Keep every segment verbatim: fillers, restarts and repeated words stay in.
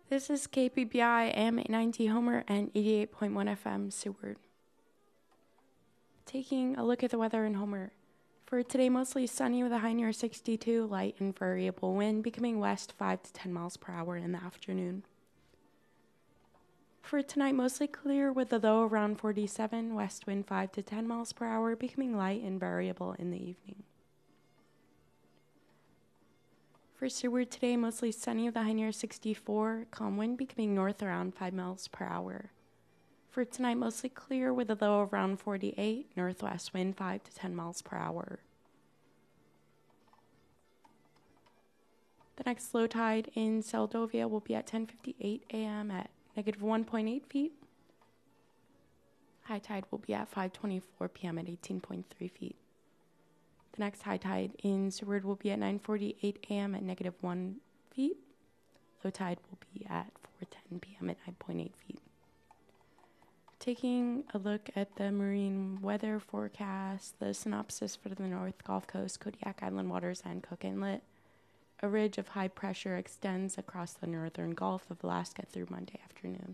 This is K P B I A M eight ninety Homer and eighty-eight point one F M Seward. Taking a look at the weather in Homer. For today, mostly sunny with a high near sixty-two, light and variable wind becoming west five to ten miles per hour in the afternoon. For tonight, mostly clear with a low around forty-seven, west wind five to ten miles per hour becoming light and variable in the evening. For Seward today, mostly sunny with a high near sixty-four, calm wind becoming north around five miles per hour. For tonight, mostly clear with a low around forty-eight, northwest wind five to ten miles per hour. The next low tide in Seldovia will be at ten fifty-eight a m at negative one point eight feet. High tide will be at five twenty-four p m at eighteen point three feet. The next high tide in Seward will be at nine forty-eight a m at negative one feet. Low tide will be at four ten p m at nine point eight feet. Taking a look at the marine weather forecast, the synopsis for the North Gulf Coast, Kodiak Island waters, and Cook Inlet. A ridge of high pressure extends across the northern Gulf of Alaska through Monday afternoon.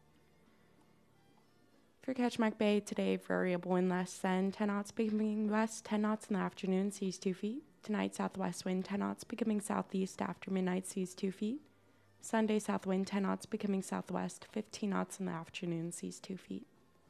For Ketchikan Bay today, variable wind less than ten knots, becoming west ten knots in the afternoon, seas two feet. Tonight, southwest wind ten knots, becoming southeast after midnight, seas two feet. Sunday, south wind ten knots, becoming southwest fifteen knots in the afternoon, seas two feet.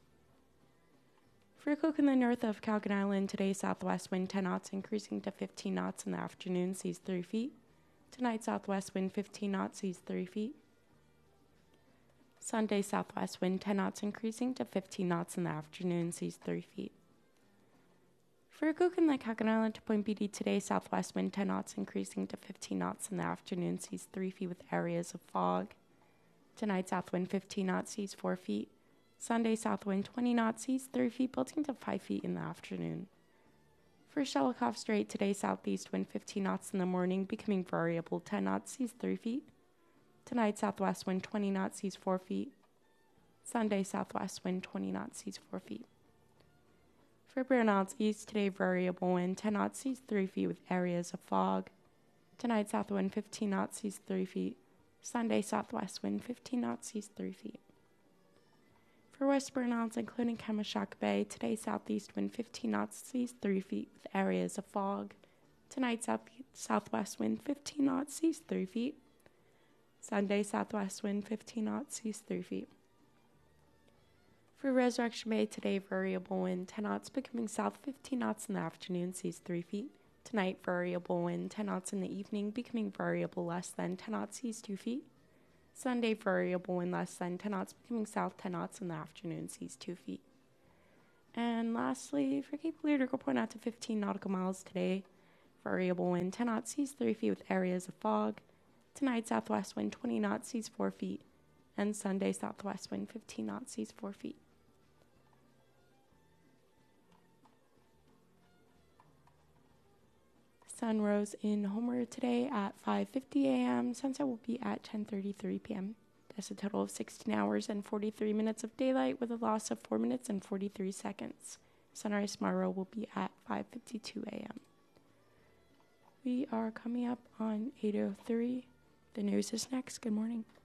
For Cook in the north of Calgon Island, today, southwest wind ten knots, increasing to fifteen knots in the afternoon, seas three feet. Tonight, southwest wind fifteen knots, seas three feet. Sunday, southwest wind ten knots, increasing to fifteen knots in the afternoon, seas three feet. For Cook in the Calgon Island to Point Beatty today, southwest wind ten knots, increasing to fifteen knots in the afternoon, seas three feet with areas of fog. Tonight, south wind fifteen knots, seas four feet. Sunday, south wind twenty knots, seas three feet, building to five feet in the afternoon. For Shelikof Strait today, southeast wind fifteen knots in the morning, becoming variable ten knots, seas three feet. Tonight, southwest wind twenty knots, seas four feet. Sunday, southwest wind twenty knots, seas four feet. For Burnouts East, today, variable wind ten knots, seas three feet with areas of fog. Tonight, south wind fifteen knots, seas three feet. Sunday, southwest wind fifteen knots, seas three feet. For West Burnouts, including Kamishak Bay, today, southeast wind fifteen knots, seas three feet with areas of fog. Tonight, south southwest wind fifteen knots, seas three feet. Sunday, southwest wind fifteen knots, seas three feet. For Resurrection Bay today, variable wind ten knots, becoming south fifteen knots in the afternoon, seas three feet. Tonight, variable wind ten knots in the evening, becoming variable less than ten knots, seas two feet. Sunday, variable wind less than ten knots, becoming south ten knots in the afternoon, seas two feet. And lastly, for Cape Clear, we'll point out to fifteen nautical miles today, variable wind ten knots, seas three feet with areas of fog. Tonight, southwest wind twenty knots, seas four feet. And Sunday, southwest wind fifteen knots, seas four feet. Sun rose in Homer today at five fifty a m Sunset will be at ten thirty-three p m That's a total of sixteen hours and forty-three minutes of daylight with a loss of four minutes and forty-three seconds. Sunrise tomorrow will be at five fifty-two a m We are coming up on eight oh three. The news is next. Good morning.